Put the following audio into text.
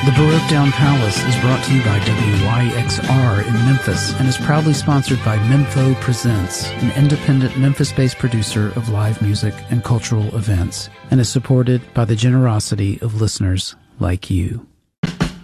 The Baroque Down Palace is brought to you by WYXR in Memphis and is proudly sponsored by Mempho Presents, an independent Memphis-based producer of live music and cultural events, and is supported by the generosity of listeners like you.